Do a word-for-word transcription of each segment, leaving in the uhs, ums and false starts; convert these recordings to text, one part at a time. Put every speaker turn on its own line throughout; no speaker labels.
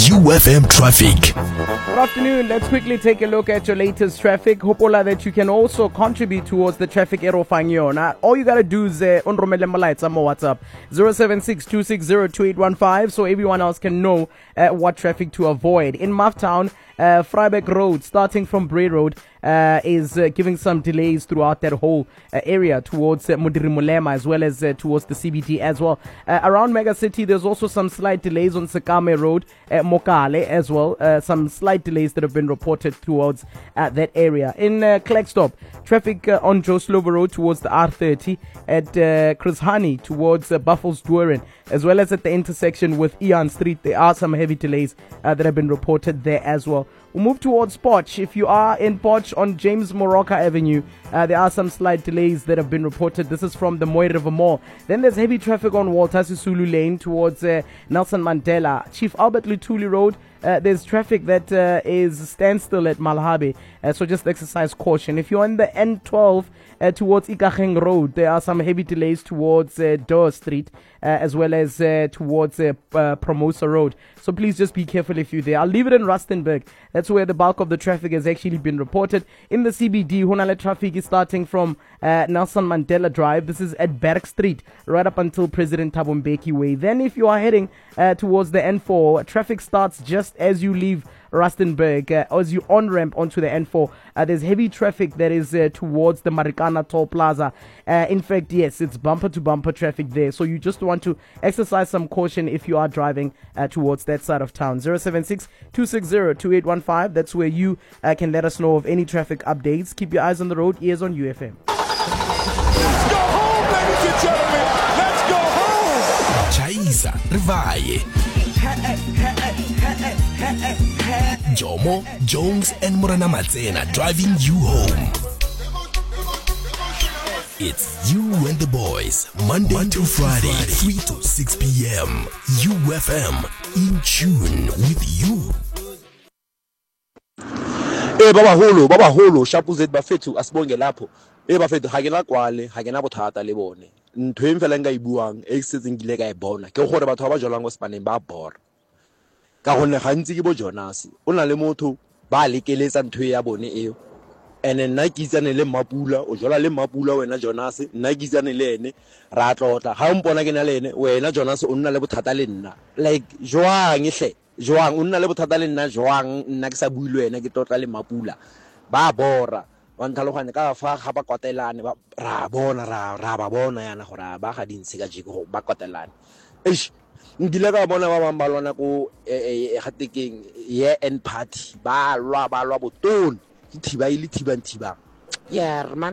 U F M traffic.
Good afternoon. Let's quickly take a look at your latest traffic. Hopola that you can also contribute towards the traffic arrow fangyo. Now, all you gotta do is uh, unromele malaitsa mo WhatsApp zero seven six two six zero two eight one five so everyone else can know uh, what traffic to avoid. In Maftown, uh, Freiberg Road, starting from Bray Road, uh, is uh, giving some delays throughout that whole uh, area towards uh, Mudirimulema as well as uh, towards the C B D as well. Uh, around Mega City, there's also some slight delays on Sekame Road, uh, Mokale as well. Uh, some slight delays that have been reported towards uh, that area. In uh, Klerksdorp, traffic uh, on Joe Slovo Road towards the R thirty, at uh, Chris Honey towards uh, Buffels Durin, as well as at the intersection with Eon Street. There are some heavy delays uh, that have been reported there as well. We'll move towards Potch. If you are in Potch on James Moroka Avenue, uh, there are some slight delays that have been reported. This is from the Moy River Mall. Then there's heavy traffic on Walter Sisulu Lane towards uh, Nelson Mandela. Chief Albert Lutuli Road, uh, there's traffic that uh, is standstill at Malhabe, uh, so just exercise caution. If you're on the N twelve uh, towards Ikacheng Road, there are some heavy delays towards uh, Doe Street, uh, as well as uh, towards uh, uh, Promosa Road. So please just be careful if you're there. I'll leave it in Rustenburg. That's where the bulk of the traffic has actually been reported. In the C B D, Honale traffic is starting from uh, Nelson Mandela Drive. This is at Berg Street, right up until President Thabo Mbeki Way. Then if you are heading uh, towards the N four, traffic starts just as you leave Rustenburg, uh, as you on-ramp onto the N four. Uh, there's heavy traffic that is uh, towards the Marikana Toll Plaza. Uh, in fact, yes, it's bumper-to-bumper traffic there. So you just want to exercise some caution if you are driving uh, towards that side of town. zero seven six two six zero two eight one five. That's where you uh, can let us know of any traffic updates. Keep your eyes on the road, ears on U F M.
Let's go home, ladies and gentlemen. Let's go home.
Chaiza Rivaye. Jomo, Jones, and Morana Matsena driving you home. It's you and the boys, Monday, Monday to Friday, Friday, three to six p.m. U F M, in tune with you.
Eh baba holo, baba holo, shapu zet bafethu asibonge lapho. Eh bafethu ha ke na kwale, ha ke na bothata le bone. Ntho e mfela nka ibuang, e setseng ke ile ka e bona. Ke gore batho ba jolwang go spaneng ba bora. Ka gonne gantsi ke bo Jonas o na le motho ba lekeletsa ntho ya bone eo ene nna ke itsane le Mapula o jola le Mapula wena Jonas nna ke itsane le ene ra tlotla ga o mpona ke na le ene wena Jonas o nna le bothata le nna like joang hle joang o nna le bothata le nna joang nna ke sa bui le wena ke tlotla le Mapula ba bora wa ntlhaloganya ka fa ga ba kwatelane ba ra bona ra ra ba bona yana gore ba ga dintse ka jiko ba kwatelane eish ngile ka bona ba bang ba lwana ko e gatekeng ye end party ba lwa ba lwa botone thiba ile thiba nthiba yeah man.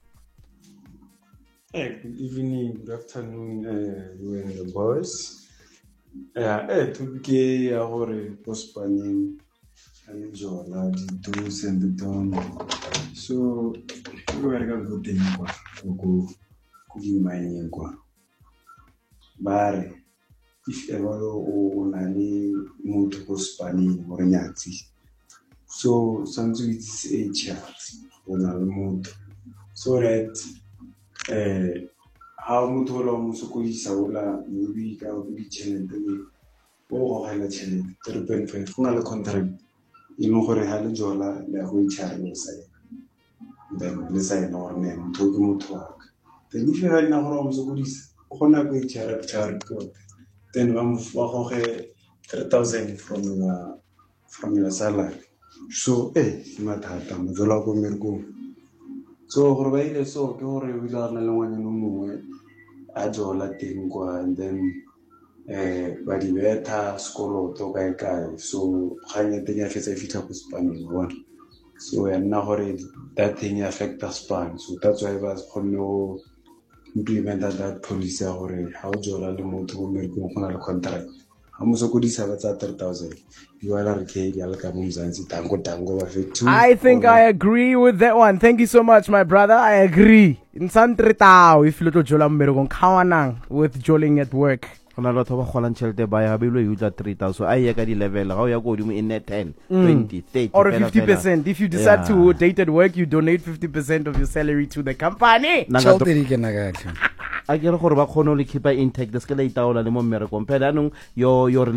Hey, good evening, good afternoon, uh, you and the boys. Yeah, eh to ke ya gore pospaning and jola the do's and the don'ts. So we were going to go kwa go go imanye kwa bare if ever o na le motho go spanning mo renyatsi so something it's a chance o na le motho so that eh how motho lo mo sokodisa ola maybe ka go di channel le o go ga la channel three point five go na le contract e mo gore ha le jola le go itshare le sa then le sa ena gore ne motho ke motho wa ka then if you na gore mo sokodisa go na go itshare tshare ko then I'm going three thousand from your from your salary. So, eh, matata, mazola ko merko. So, gore ba ile so ke gore we la na le ngwana no mongwe a jola teng kwa and then eh ba di beta skoloto kae kae. So, ga nya teng ya fetsa fitla go spanning one. So, ya nna gore that thing affect us span. So, that's why ba khonno implement that policy gore ha o jola le motho go merko go na le contract ha mo sokodisa ba tsa three thousand you are okay ya le ka mo mzansi tango tango ba fethu.
I think I agree with that one. Thank you so much, my brother. I agree. In Santritao, if you little jola merko kawanang with joling at work.
Ona lo thoba golang tšhelete ba ya bilwe you three thousand so ai ya ka di level ga o ya go dimo in net ten twenty thirty
or fifty percent if you decide yeah. to date at work you donate fifty percent of your salary to the company.
Tšhelete di kena ka
a ke re gore ba khone le keep intact the skele itaola le mo mmerekong phela anong yo yo